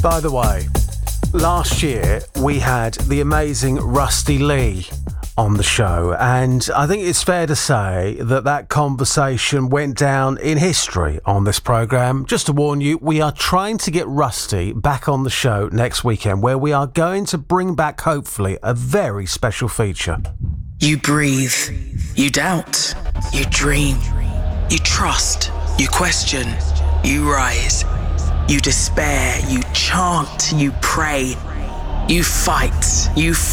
By the way, last year we had the amazing Rusty Lee on the show, and I think it's fair to say that that conversation went down in history on this programme. Just to warn you, we are trying to get Rusty back on the show next weekend, where we are going to bring back, hopefully, a very special feature. You breathe, you doubt, you dream, you trust, you question, you rise, you despair, you chant, you pray, you fight, you